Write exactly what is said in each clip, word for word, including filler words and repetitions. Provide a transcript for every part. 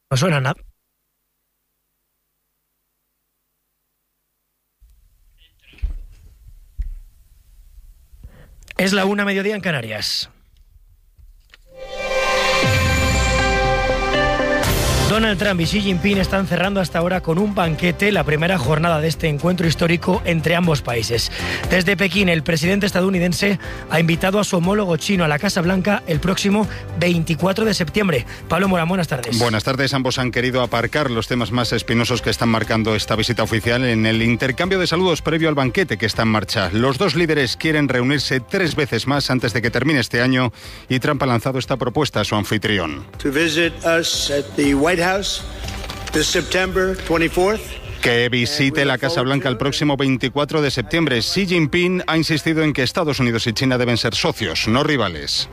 No suena nada. Es la una, mediodía en Canarias. Donald Trump y Xi Jinping están cerrando hasta ahora con un banquete la primera jornada de este encuentro histórico entre ambos países. Desde Pekín, el presidente estadounidense ha invitado a su homólogo chino a la Casa Blanca el próximo veinticuatro de septiembre. Pablo Morán, buenas tardes. Buenas tardes. Ambos han querido aparcar los temas más espinosos que están marcando esta visita oficial en el intercambio de saludos previo al banquete que está en marcha. Los dos líderes quieren reunirse tres veces más antes de que termine este año y Trump ha lanzado esta propuesta a su anfitrión. To visit us at the White House this September twenty-fourth. Que visite la Casa Blanca el próximo veinticuatro de septiembre. Xi Jinping ha insistido en que Estados Unidos y China deben ser socios, no rivales.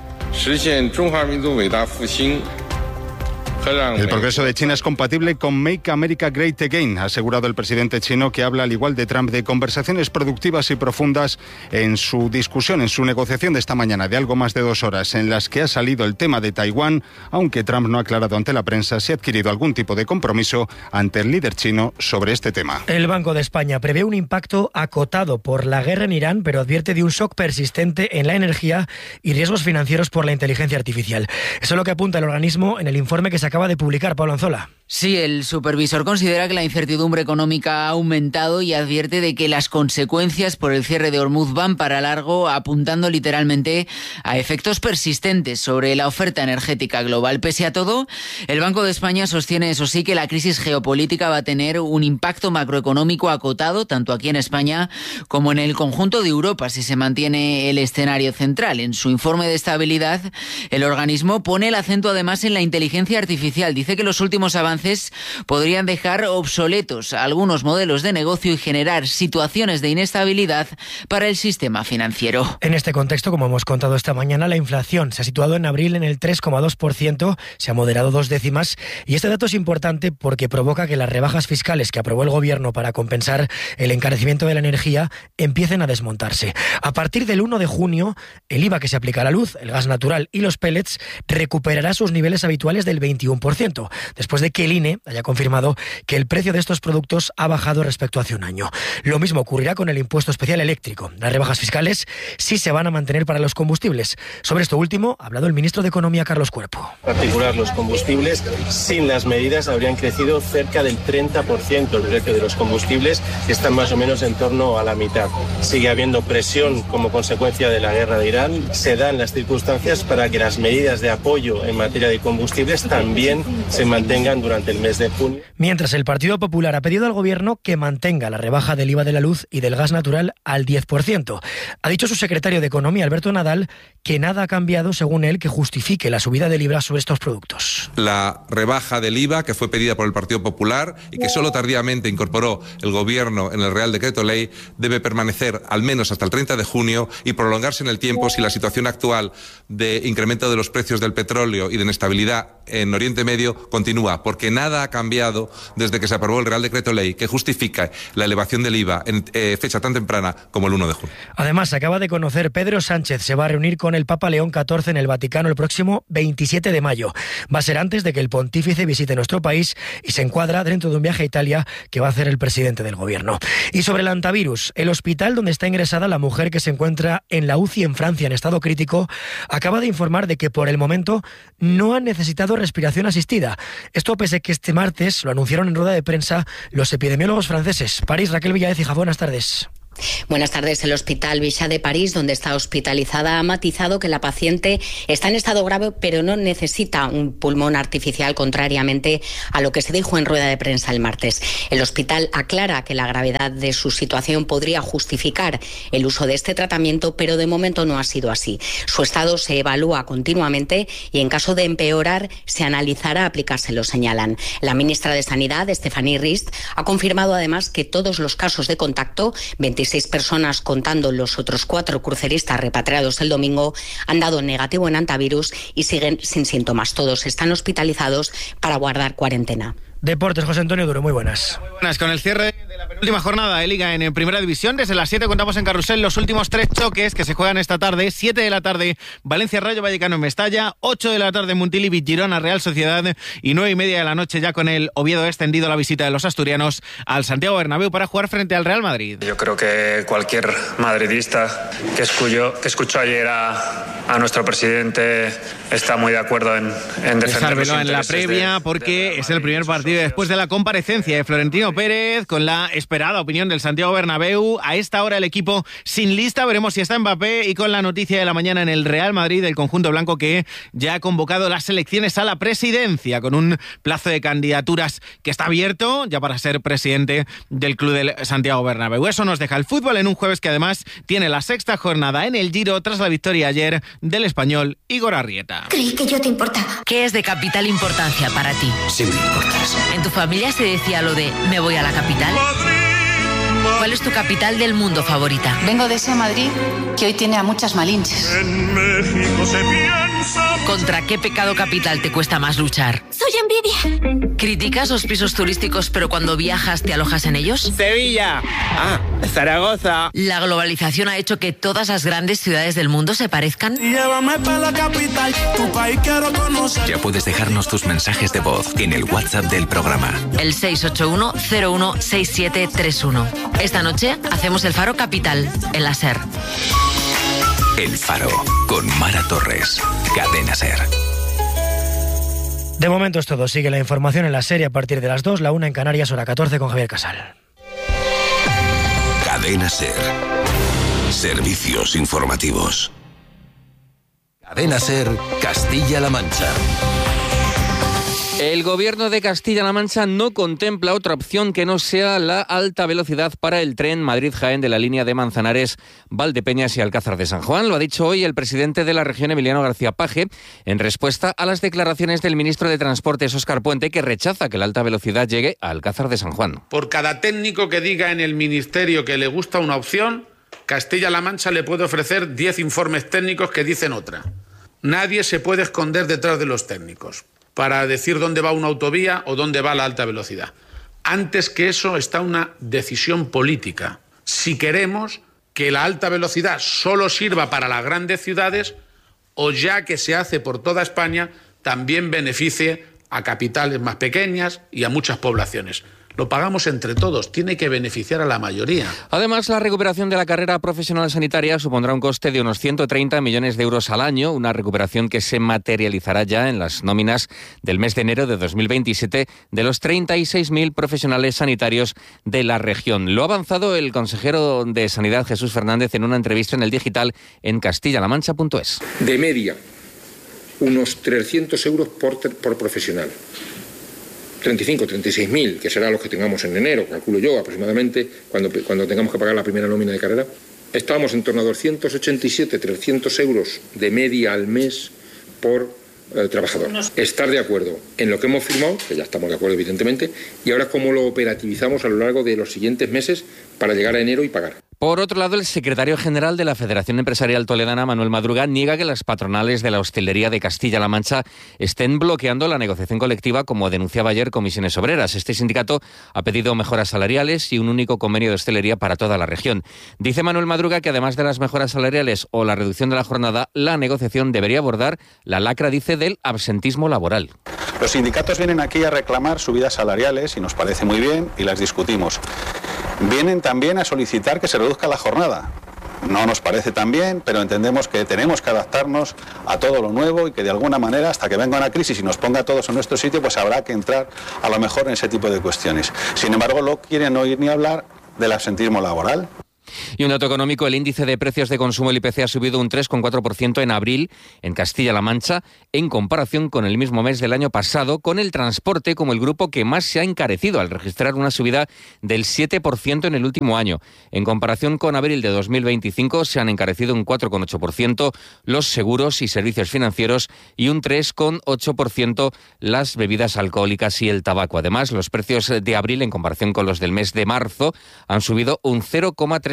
El progreso de China es compatible con Make America Great Again, ha asegurado el presidente chino, que habla al igual de Trump de conversaciones productivas y profundas en su discusión, en su negociación de esta mañana de algo más de dos horas, en las que ha salido el tema de Taiwán, aunque Trump no ha aclarado ante la prensa si ha adquirido algún tipo de compromiso ante el líder chino sobre este tema. El Banco de España prevé un impacto acotado por la guerra en Irán, pero advierte de un shock persistente en la energía y riesgos financieros por la inteligencia artificial. Eso es lo que apunta el organismo en el informe que se acaba de publicar. Pablo Anzola. Sí, el supervisor considera que la incertidumbre económica ha aumentado y advierte de que las consecuencias por el cierre de Hormuz van para largo, apuntando literalmente a efectos persistentes sobre la oferta energética global. Pese a todo, el Banco de España sostiene, eso sí, que la crisis geopolítica va a tener un impacto macroeconómico acotado, tanto aquí en España como en el conjunto de Europa, si se mantiene el escenario central. En su informe de estabilidad, el organismo pone el acento además en la inteligencia artificial. Dice que los últimos avances podrían dejar obsoletos algunos modelos de negocio y generar situaciones de inestabilidad para el sistema financiero. En este contexto, como hemos contado esta mañana, la inflación se ha situado en abril en el tres coma dos por ciento, se ha moderado dos décimas, y este dato es importante porque provoca que las rebajas fiscales que aprobó el Gobierno para compensar el encarecimiento de la energía empiecen a desmontarse. A partir del uno de junio, el I V A que se aplica a la luz, el gas natural y los pellets recuperará sus niveles habituales del veintiuno por ciento, después de que el I N E haya confirmado que el precio de estos productos ha bajado respecto a hace un año. Lo mismo ocurrirá con el impuesto especial eléctrico. Las rebajas fiscales sí se van a mantener para los combustibles. Sobre esto último ha hablado el ministro de Economía, Carlos Cuerpo. En particular, los combustibles, sin las medidas, habrían crecido cerca del treinta por ciento el precio de los combustibles, que están más o menos en torno a la mitad. Sigue habiendo presión como consecuencia de la guerra de Irán. Se dan las circunstancias para que las medidas de apoyo en materia de combustibles también se mantengan durante el mes de junio. Mientras, el Partido Popular ha pedido al Gobierno que mantenga la rebaja del I V A de la luz y del gas natural al diez por ciento. Ha dicho su secretario de Economía, Alberto Nadal, que nada ha cambiado, según él, que justifique la subida del I V A sobre estos productos. La rebaja del I V A, que fue pedida por el Partido Popular y que solo tardíamente incorporó el Gobierno en el Real Decreto Ley, debe permanecer al menos hasta el treinta de junio y prolongarse en el tiempo si la situación actual de incremento de los precios del petróleo y de inestabilidad en Oriente Medio continúa, porque nada ha cambiado desde que se aprobó el Real Decreto Ley que justifica la elevación del I V A en eh, fecha tan temprana como el uno de junio. Además, se acaba de conocer, Pedro Sánchez se va a reunir con el Papa León catorce en el Vaticano el próximo veintisiete de mayo. Va a ser antes de que el pontífice visite nuestro país y se encuadra dentro de un viaje a Italia que va a hacer el presidente del Gobierno. Y sobre el antivirus, el hospital donde está ingresada la mujer que se encuentra en la U C I en Francia en estado crítico acaba de informar de que por el momento no han necesitado respiración asistida. Esto pese a que este martes lo anunciaron en rueda de prensa los epidemiólogos franceses. París, Raquel Villaécija, buenas tardes. Buenas tardes. El Hospital Bichat de París, donde está hospitalizada, ha matizado que la paciente está en estado grave, pero no necesita un pulmón artificial, contrariamente a lo que se dijo en rueda de prensa el martes. El hospital aclara que la gravedad de su situación podría justificar el uso de este tratamiento, pero de momento no ha sido así. Su estado se evalúa continuamente y en caso de empeorar se analizará aplicárselo, señalan. La ministra de Sanidad, Stéphanie Rist, ha confirmado además que todos los casos de contacto, veintiséis personas contando los otros cuatro cruceristas repatriados el domingo, han dado negativo en antivirus y siguen sin síntomas. Todos están hospitalizados para guardar cuarentena. Deportes, José Antonio Duro, muy buenas. Muy buenas. Con el cierre de la penúltima Última jornada de Liga en Primera División. Desde las siete contamos en Carrusel los últimos tres choques que se juegan esta tarde. siete de la tarde, Valencia Rayo Vallecano en Mestalla. ocho de la tarde, Montilivi Girona Real Sociedad. Y nueve y media de la noche ya con el Oviedo extendido la visita de los asturianos al Santiago Bernabéu para jugar frente al Real Madrid. Yo creo que cualquier madridista que escuchó, que escuchó ayer a, a nuestro presidente está muy de acuerdo en, en defender los intereses en la previa de, porque de es el primer partido después de la comparecencia de Florentino Pérez con la esperada opinión del Santiago Bernabéu. A esta hora el equipo sin lista, veremos si está Mbappé, y con la noticia de la mañana en el Real Madrid, el conjunto blanco que ya ha convocado las elecciones a la presidencia con un plazo de candidaturas que está abierto ya para ser presidente del club del Santiago Bernabéu. Eso nos deja el fútbol en un jueves que además tiene la sexta jornada en el Giro tras la victoria ayer del español Igor Arrieta. Creí que yo te importaba. ¿Qué es de capital importancia para ti? Sí me importas. ¿En tu familia se decía lo de me voy a la capital? ¿Cuál es tu capital del mundo favorita? Vengo de ese Madrid que hoy tiene a muchas malinches. En México se piensa... ¿Contra qué pecado capital te cuesta más luchar? Soy envidia. ¿Criticas los pisos turísticos pero cuando viajas te alojas en ellos? Sevilla. Ah, Zaragoza. ¿La globalización ha hecho que todas las grandes ciudades del mundo se parezcan? Llévame para la capital, tu país quiero conocer. Ya puedes dejarnos tus mensajes de voz en el WhatsApp del programa. El seis ocho uno cero uno seis siete tres uno. Esta noche hacemos el Faro Capital en la SER. El Faro con Mara Torres. Cadena SER. De momento es todo. Sigue la información en la serie a partir de las dos, la una en Canarias, hora catorce con Javier Casal. Cadena SER. Servicios informativos. Cadena SER, Castilla-La Mancha. El gobierno de Castilla-La Mancha no contempla otra opción que no sea la alta velocidad para el tren Madrid-Jaén de la línea de Manzanares, Valdepeñas y Alcázar de San Juan. Lo ha dicho hoy el presidente de la región, Emiliano García Paje, en respuesta a las declaraciones del ministro de Transportes, Óscar Puente, que rechaza que la alta velocidad llegue a Alcázar de San Juan. Por cada técnico que diga en el ministerio que le gusta una opción, Castilla-La Mancha le puede ofrecer diez informes técnicos que dicen otra. Nadie se puede esconder detrás de los técnicos para decir dónde va una autovía o dónde va la alta velocidad. Antes que eso está una decisión política. Si queremos que la alta velocidad solo sirva para las grandes ciudades o, ya que se hace por toda España, también beneficie a capitales más pequeñas y a muchas poblaciones. Lo pagamos entre todos, tiene que beneficiar a la mayoría. Además, la recuperación de la carrera profesional sanitaria supondrá un coste de unos ciento treinta millones de euros al año, una recuperación que se materializará ya en las nóminas del mes de enero de dos mil veintisiete de los treinta y seis mil profesionales sanitarios de la región. Lo ha avanzado el consejero de Sanidad, Jesús Fernández, en una entrevista en El Digital en castilla la mancha punto es. De media, unos trescientos euros por, por profesional. treinta y cinco, treinta y seis mil, que será los que tengamos en enero, calculo yo aproximadamente, cuando, cuando tengamos que pagar la primera nómina de carrera. Estamos en torno a doscientos ochenta y siete, trescientos euros de media al mes por eh, trabajador. Estar de acuerdo en lo que hemos firmado, que ya estamos de acuerdo evidentemente, y ahora cómo lo operativizamos a lo largo de los siguientes meses para llegar a enero y pagar. Por otro lado, el secretario general de la Federación Empresarial Toledana, Manuel Madruga, niega que las patronales de la hostelería de Castilla-La Mancha estén bloqueando la negociación colectiva, como denunciaba ayer Comisiones Obreras. Este sindicato ha pedido mejoras salariales y un único convenio de hostelería para toda la región. Dice Manuel Madruga que además de las mejoras salariales o la reducción de la jornada, la negociación debería abordar la lacra, dice, del absentismo laboral. Los sindicatos vienen aquí a reclamar subidas salariales y nos parece muy bien y las discutimos. Vienen también a solicitar que se reduzca la jornada. No nos parece tan bien, pero entendemos que tenemos que adaptarnos a todo lo nuevo y que de alguna manera, hasta que venga una crisis y nos ponga a todos en nuestro sitio, pues habrá que entrar a lo mejor en ese tipo de cuestiones. Sin embargo, no quieren oír ni hablar del absentismo laboral. Y un dato económico, el índice de precios de consumo, el I P C, ha subido un tres coma cuatro por ciento en abril en Castilla-La Mancha en comparación con el mismo mes del año pasado, con el transporte como el grupo que más se ha encarecido, al registrar una subida del siete por ciento en el último año. En comparación con abril de dos mil veinticinco se han encarecido un cuatro coma ocho por ciento los seguros y servicios financieros y un tres coma ocho por ciento las bebidas alcohólicas y el tabaco. Además, los precios de abril en comparación con los del mes de marzo han subido un cero coma tres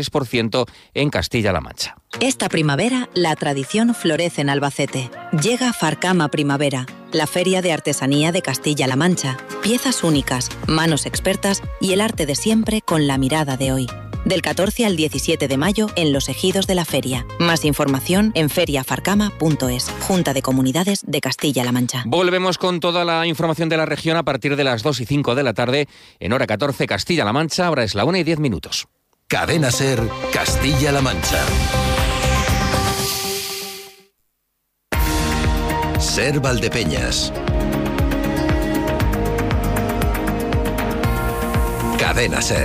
tres por ciento en Castilla-La Mancha. Esta primavera, la tradición florece en Albacete. Llega Farcama Primavera, la feria de artesanía de Castilla-La Mancha. Piezas únicas, manos expertas y el arte de siempre con la mirada de hoy. Del catorce al diecisiete de mayo en los ejidos de la feria. Más información en feria farcama punto es, Junta de Comunidades de Castilla-La Mancha. Volvemos con toda la información de la región a partir de las dos y cinco de la tarde. En hora catorce, Castilla-La Mancha. Ahora es la una y diez minutos. Cadena SER, Castilla-La Mancha. SER Valdepeñas. Cadena SER.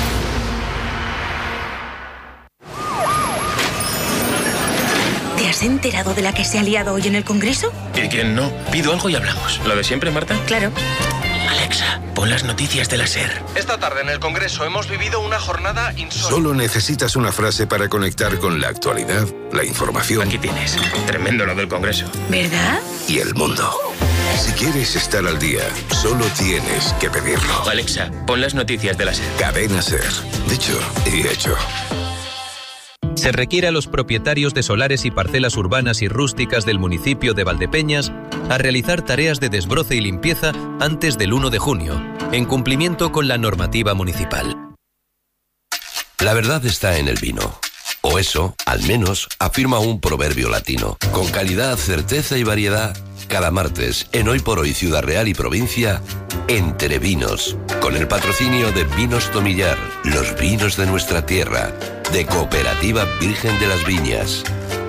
¿Te has enterado de la que se ha liado hoy en el Congreso? ¿Y quién no? Pido algo y hablamos. ¿Lo de siempre, Marta? Claro. Alexa, pon las noticias de la SER. Esta tarde en el Congreso hemos vivido una jornada insólita. Solo necesitas una frase para conectar con la actualidad, la información. Aquí tienes. Tremendo lo del Congreso. ¿Verdad? Y el mundo. Si quieres estar al día, solo tienes que pedirlo. Alexa, pon las noticias de la SER. Cadena SER. Dicho y hecho. Se requiere a los propietarios de solares y parcelas urbanas y rústicas del municipio de Valdepeñas a realizar tareas de desbroce y limpieza antes del uno de junio, en cumplimiento con la normativa municipal. La verdad está en el vino. O eso, al menos, afirma un proverbio latino. Con calidad, certeza y variedad, cada martes, en Hoy por Hoy Ciudad Real y Provincia, Entre Vinos, con el patrocinio de Vinos Tomillar, los vinos de nuestra tierra, de Cooperativa Virgen de las Viñas.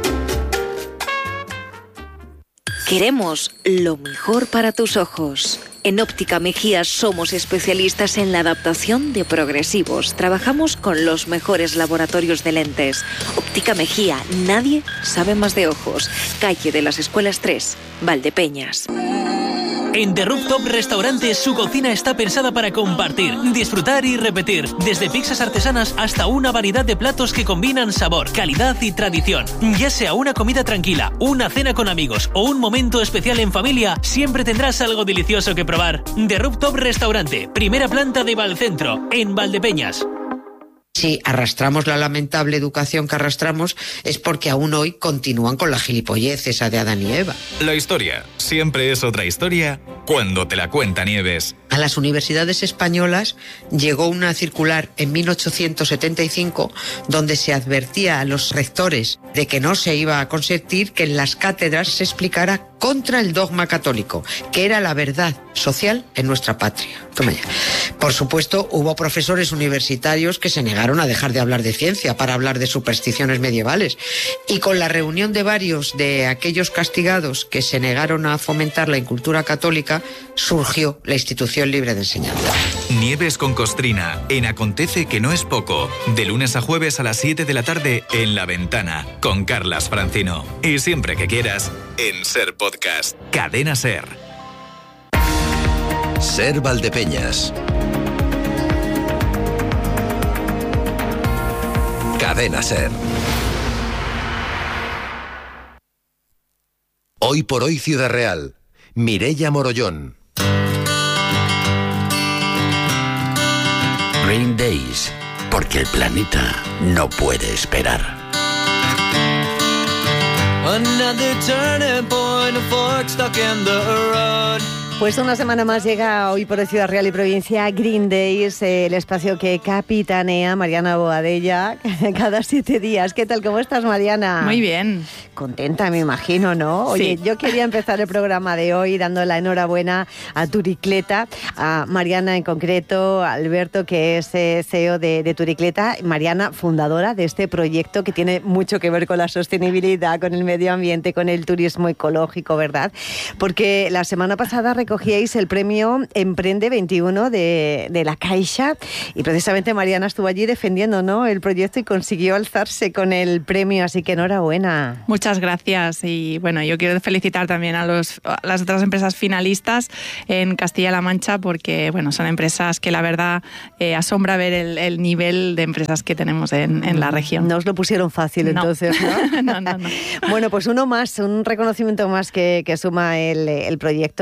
Queremos lo mejor para tus ojos. En Óptica Mejías somos especialistas en la adaptación de progresivos. Trabajamos con los mejores laboratorios de lentes. Óptica Mejía, nadie sabe más de ojos. Calle de las Escuelas tres, Valdepeñas. En The Rooftop Restaurante su cocina está pensada para compartir, disfrutar y repetir. Desde pizzas artesanas hasta una variedad de platos que combinan sabor, calidad y tradición. Ya sea una comida tranquila, una cena con amigos o un momento especial en familia, siempre tendrás algo delicioso que probar. The Rooftop Restaurante, primera planta de Valcentro, en Valdepeñas. Si arrastramos la lamentable educación que arrastramos es porque aún hoy continúan con la gilipollez esa de Adán y Eva. La historia siempre es otra historia cuando te la cuenta Nieves. A las universidades españolas llegó una circular en mil ochocientos setenta y cinco donde se advertía a los rectores de que no se iba a consentir que en las cátedras se explicara contra el dogma católico, que era la verdad social en nuestra patria. Toma ya. Por supuesto, hubo profesores universitarios que se negaron a dejar de hablar de ciencia para hablar de supersticiones medievales. Y con la reunión de varios de aquellos castigados que se negaron a fomentar la incultura católica, surgió la Institución Libre de Enseñanza. Nieves con Costrina, en Acontece que no es poco, de lunes a jueves a las siete de la tarde en La Ventana, con Carlas Francino. Y siempre que quieras, en SER Podcast. Cadena SER. SER Valdepeñas. Cadena SER. Hoy por Hoy Ciudad Real. Mireia Morollón. Green Days, porque el planeta no puede esperar. Another turning point, a fork stuck in the road. Pues una semana más llega Hoy por Ciudad Real y Provincia Green Days, el espacio que capitanea Mariana Boadella cada siete días. ¿Qué tal? ¿Cómo estás, Mariana? Muy bien. Contenta, me imagino, ¿no? Oye, Sí. yo quería empezar el programa de hoy dando la enhorabuena a Turicleta, a Mariana en concreto, a Alberto, que es eh, C E O de, de Turicleta, Mariana, fundadora de este proyecto que tiene mucho que ver con la sostenibilidad, con el medio ambiente, con el turismo ecológico, ¿verdad? Porque la semana pasada recogíais el premio Emprende veintiuno de, de la Caixa y precisamente Mariana estuvo allí defendiendo, ¿no?, el proyecto y consiguió alzarse con el premio, así que enhorabuena. Muchas gracias y bueno, yo quiero felicitar también a, los, a las otras empresas finalistas en Castilla-La Mancha porque bueno, son empresas que la verdad eh, asombra ver el, el nivel de empresas que tenemos en, en la región. No os lo pusieron fácil, No. entonces, ¿no? no, no, no. Bueno, pues uno más, un reconocimiento más que, que suma el, el proyecto Turicleta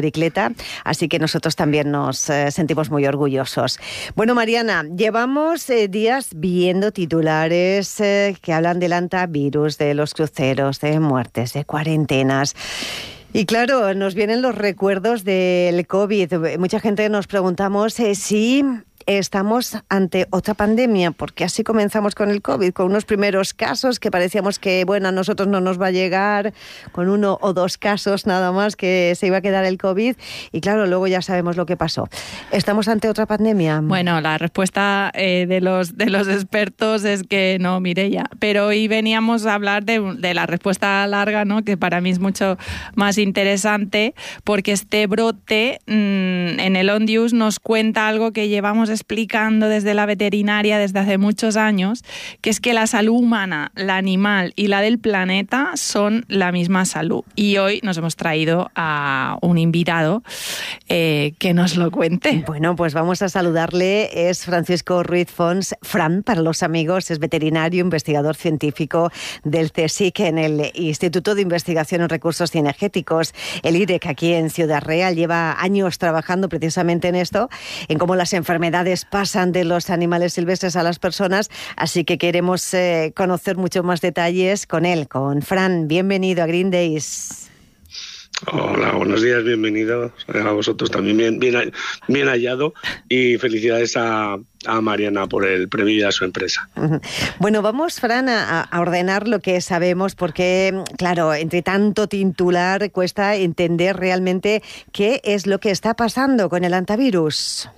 Turicleta, así que nosotros también nos eh, sentimos muy orgullosos. Bueno, Mariana, llevamos eh, días viendo titulares eh, que hablan del antivirus, de los cruceros, de muertes, de cuarentenas. Y claro, nos vienen los recuerdos del COVID. Mucha gente nos preguntamos eh, si estamos ante otra pandemia, porque así comenzamos con el COVID, con unos primeros casos que parecíamos que, bueno, a nosotros no nos va a llegar, con uno o dos casos nada más que se iba a quedar el COVID, y claro, luego ya sabemos lo que pasó. ¿Estamos ante otra pandemia? Bueno, la respuesta eh, de los de los expertos es que no, Mireia, pero hoy veníamos a hablar de, de la respuesta larga, ¿no?, que para mí es mucho más interesante, porque este brote mmm, en el ONDIUS nos cuenta algo que llevamos explicando desde la veterinaria desde hace muchos años, que es que la salud humana, la animal y la del planeta son la misma salud. Y hoy nos hemos traído a un invitado eh, que nos lo cuente. Bueno, pues vamos a saludarle. Es Francisco Ruiz Fons, Fran para los amigos, es veterinario, investigador científico del CSIC en el Instituto de Investigación en Recursos Cinegéticos, el I R E C, aquí en Ciudad Real. Lleva años trabajando precisamente en esto, en cómo las enfermedades pasan de los animales silvestres a las personas, así que queremos eh, conocer mucho más detalles con él, con Fran. Bienvenido a Green Days. Hola, buenos días, bienvenidos a vosotros también, bien, bien, bien hallado, y felicidades a, a Mariana por el premio y a su empresa. Bueno, vamos, Fran, a, a ordenar lo que sabemos, porque, claro, entre tanto titular cuesta entender realmente qué es lo que está pasando con el antivirus.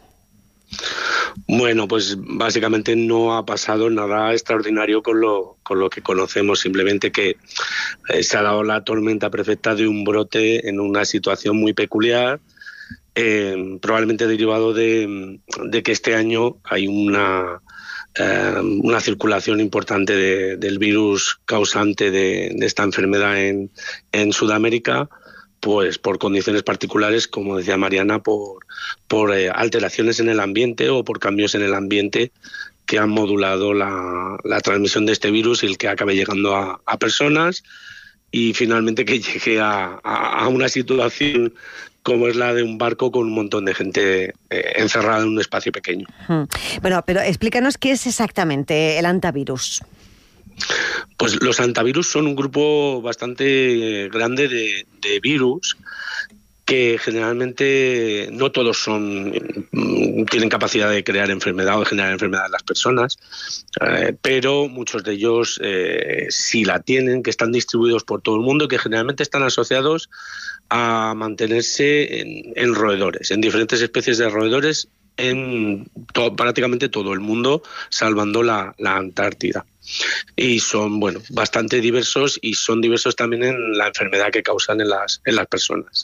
Bueno, pues básicamente no ha pasado nada extraordinario con lo, con lo que conocemos, simplemente que eh, se ha dado la tormenta perfecta de un brote en una situación muy peculiar, eh, probablemente derivado de, de que este año hay una, eh, una circulación importante de, del virus causante de, de esta enfermedad en, en Sudamérica, pues por condiciones particulares, como decía Mariana, por, por eh, alteraciones en el ambiente o por cambios en el ambiente que han modulado la, la transmisión de este virus y el que acabe llegando a, a personas, y finalmente que llegue a, a, a una situación como es la de un barco con un montón de gente eh, encerrada en un espacio pequeño. Bueno, pero explícanos qué es exactamente el antivirus. Pues los antivirus son un grupo bastante grande de, de virus que generalmente no todos son tienen capacidad de crear enfermedad o de generar enfermedad en las personas, eh, pero muchos de ellos eh, sí la tienen, que están distribuidos por todo el mundo y que generalmente están asociados a mantenerse en, en roedores, en diferentes especies de roedores en to- prácticamente todo el mundo, salvando la, la Antártida. Y son, bueno, bastante diversos, y son diversos también en la enfermedad que causan en las, en las personas.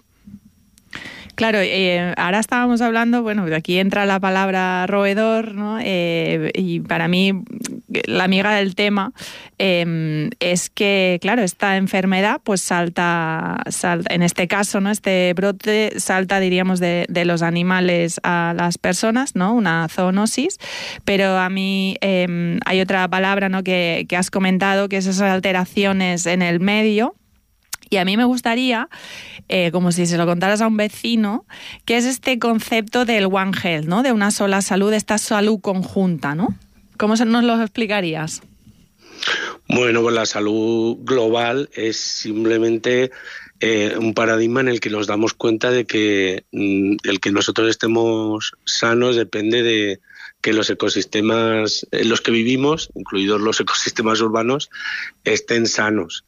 Claro, eh, ahora estábamos hablando, bueno, de aquí entra la palabra roedor, ¿no? Eh, y para mí, la amiga del tema eh, es que, claro, esta enfermedad, pues salta, salta, en este caso, ¿no? Este brote salta, diríamos, de, de los animales a las personas, ¿no? Una zoonosis, pero a mí eh, hay otra palabra, ¿no? que, que has comentado, que es esas alteraciones en el medio. Y a mí me gustaría, eh, como si se lo contaras a un vecino, que es este concepto del One Health, ¿no? De una sola salud, esta salud conjunta, ¿no? ¿Cómo nos lo explicarías? Bueno, pues la salud global es simplemente eh, un paradigma en el que nos damos cuenta de que mm, el que nosotros estemos sanos depende de que los ecosistemas en los que vivimos, incluidos los ecosistemas urbanos, estén sanos.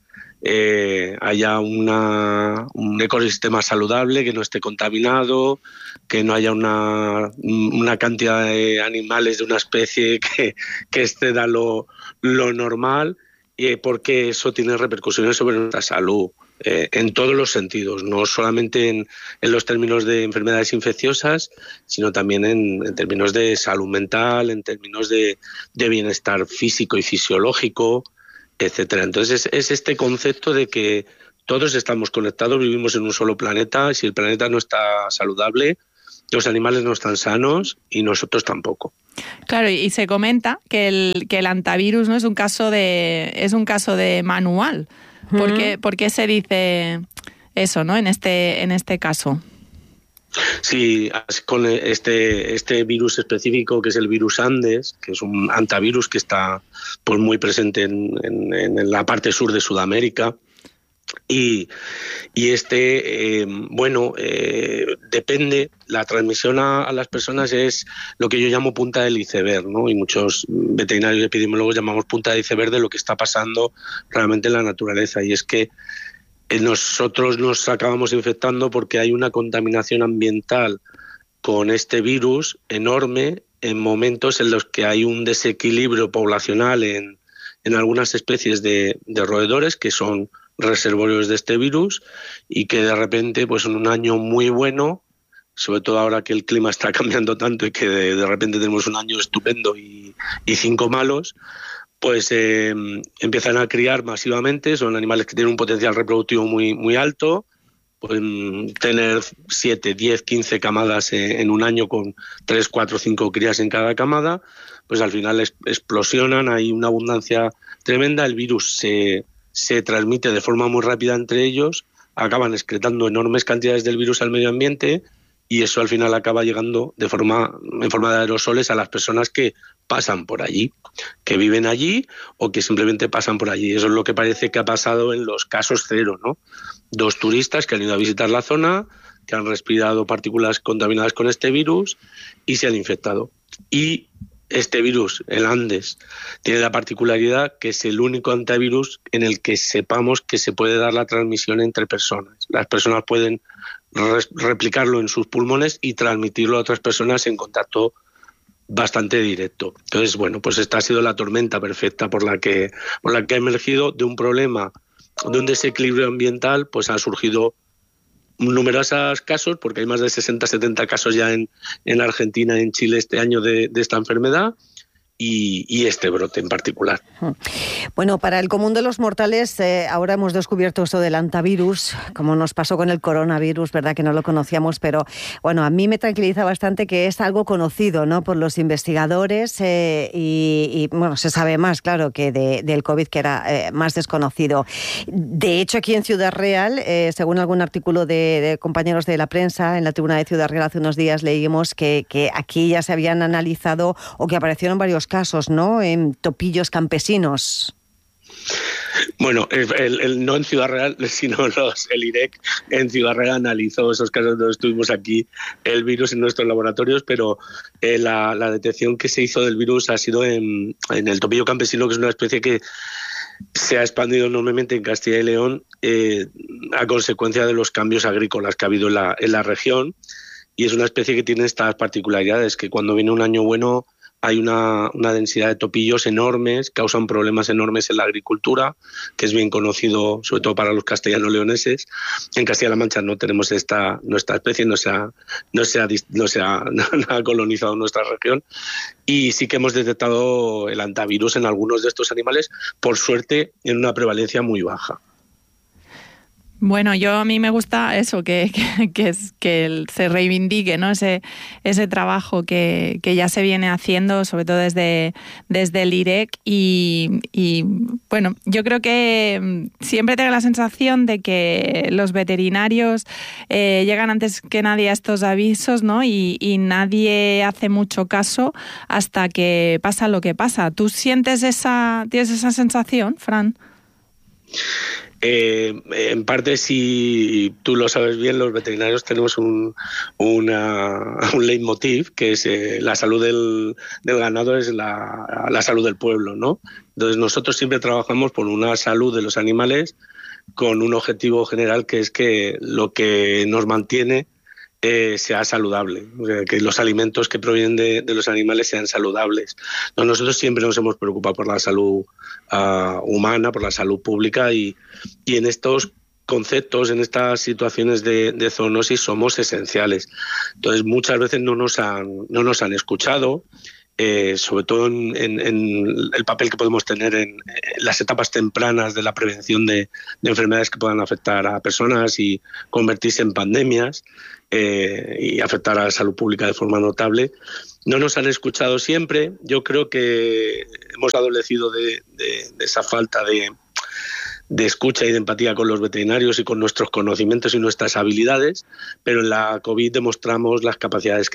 Eh, haya una, un ecosistema saludable, que no esté contaminado, que no haya una, una cantidad de animales de una especie que, que exceda lo, lo normal, eh, porque eso tiene repercusiones sobre nuestra salud, eh, en todos los sentidos, no solamente en, en los términos de enfermedades infecciosas, sino también en, en términos de salud mental, en términos de, de bienestar físico y fisiológico, etcétera. Entonces es, es este concepto de que todos estamos conectados, vivimos en un solo planeta. Si el planeta no está saludable, los animales no están sanos y nosotros tampoco. Claro, y se comenta que el que el antivirus no es un caso de es un caso de manual. ¿Por qué, ¿por qué se dice eso, no? En este en este caso. Sí, con este, este virus específico, que es el virus Andes, que es un antivirus que está pues muy presente en, en, en la parte sur de Sudamérica. Y, y este, eh, bueno, eh, depende, la transmisión a, a las personas es lo que yo llamo punta del iceberg, ¿no? Y muchos veterinarios y epidemiólogos llamamos punta del iceberg de lo que está pasando realmente en la naturaleza. Y es que nosotros nos acabamos infectando porque hay una contaminación ambiental con este virus enorme en momentos en los que hay un desequilibrio poblacional en, en algunas especies de, de roedores que son reservorios de este virus y que de repente, pues en un año muy bueno, sobre todo ahora que el clima está cambiando tanto y que de, de repente tenemos un año estupendo y, y cinco malos, pues eh, empiezan a criar masivamente. Son animales que tienen un potencial reproductivo muy, muy alto, pueden tener siete, diez, quince camadas en un año con tres, cuatro, cinco crías en cada camada, pues al final es, explosionan, hay una abundancia tremenda, el virus se, se transmite de forma muy rápida entre ellos, acaban excretando enormes cantidades del virus al medio ambiente y eso al final acaba llegando de forma, en forma de aerosoles a las personas que pasan por allí, que viven allí o que simplemente pasan por allí. Eso es lo que parece que ha pasado en los casos cero, ¿no? Dos turistas que han ido a visitar la zona, que han respirado partículas contaminadas con este virus y se han infectado. Y este virus, el Andes, tiene la particularidad que es el único antivirus en el que sepamos que se puede dar la transmisión entre personas. Las personas pueden replicarlo en sus pulmones y transmitirlo a otras personas en contacto bastante directo. Entonces, bueno, pues esta ha sido la tormenta perfecta por la que, por la que ha emergido de un problema, de un desequilibrio ambiental, pues ha surgido numerosos casos, porque hay más de sesenta, setenta casos ya en, en Argentina y en Chile este año de, de esta enfermedad. Y, y este brote en particular. Bueno, para el común de los mortales, eh, ahora hemos descubierto esto del antivirus, como nos pasó con el coronavirus, ¿verdad? Que no lo conocíamos, pero bueno, a mí me tranquiliza bastante que es algo conocido, ¿no? Por los investigadores eh, y, y, bueno, se sabe más, claro, que de, del COVID, que era eh, más desconocido. De hecho, aquí en Ciudad Real, eh, según algún artículo de, de compañeros de la prensa, en la tribuna de Ciudad Real hace unos días leímos que, que aquí ya se habían analizado o que aparecieron varios casos, ¿no? En topillos campesinos. Bueno, el, el, el, no en Ciudad Real, sino los, el I R E C en Ciudad Real analizó esos casos donde estuvimos aquí el virus en nuestros laboratorios, pero eh, la, la detección que se hizo del virus ha sido en, en el topillo campesino, que es una especie que se ha expandido enormemente en Castilla y León eh, a consecuencia de los cambios agrícolas que ha habido en la, en la región, y es una especie que tiene estas particularidades, que cuando viene un año bueno hay una, una densidad de topillos enormes, causan problemas enormes en la agricultura, que es bien conocido sobre todo para los castellano-leoneses. En Castilla-La Mancha no tenemos esta nuestra especie, no se ha, no se ha, no se ha, no ha colonizado nuestra región, y sí que hemos detectado el antivirus en algunos de estos animales, por suerte en una prevalencia muy baja. Bueno, yo a mí me gusta eso, que, que, que, es, que se reivindique, ¿no? ese, ese trabajo que, que ya se viene haciendo, sobre todo desde, desde el I R E C. Y, y bueno, yo creo que siempre tengo la sensación de que los veterinarios eh, llegan antes que nadie a estos avisos, ¿no? Y, y nadie hace mucho caso hasta que pasa lo que pasa. ¿Tú sientes esa, tienes esa sensación, Fran? Eh, en parte, si tú lo sabes bien, los veterinarios tenemos un, una, un leitmotiv, que es eh, la salud del, del ganado es la, la salud del pueblo, ¿no? Entonces nosotros siempre trabajamos por una salud de los animales con un objetivo general, que es que lo que nos mantiene Eh, sea saludable, o sea, que los alimentos que provienen de, de los animales sean saludables. Entonces, nosotros siempre nos hemos preocupado por la salud uh, humana, por la salud pública, y, y en estos conceptos, en estas situaciones de, de zoonosis somos esenciales. Entonces muchas veces no nos han, no nos han escuchado, Eh, sobre todo en, en, en el papel que podemos tener en, en las etapas tempranas de la prevención de, de enfermedades que puedan afectar a personas y convertirse en pandemias eh, y afectar a la salud pública de forma notable. No nos han escuchado siempre. Yo creo que hemos adolecido de, de, de esa falta de, de escucha y de empatía con los veterinarios y con nuestros conocimientos y nuestras habilidades, pero en la COVID demostramos las capacidades que